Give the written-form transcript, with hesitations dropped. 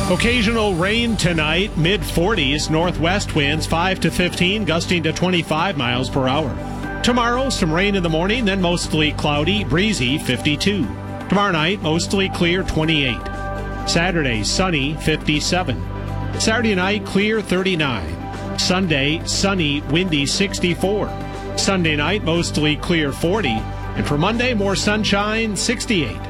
Occasional rain tonight, mid-40s, northwest winds 5 to 15, gusting to 25 miles per hour. Tomorrow, some rain in the morning, then mostly cloudy, breezy, 52. Tomorrow night, mostly clear, 28. Saturday, sunny, 57. Saturday night, clear, 39. Sunday, sunny, windy, 64. Sunday night, mostly clear, 40. And for Monday, more sunshine, 68.